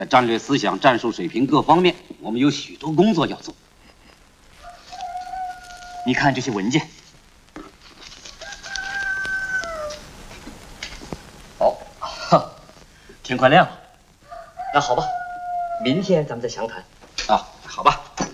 在战略思想、战术水平各方面，我们有许多工作要做。 你看这些文件。哦，哈，天快亮了。那好吧，明天咱们再详谈。 啊，好吧。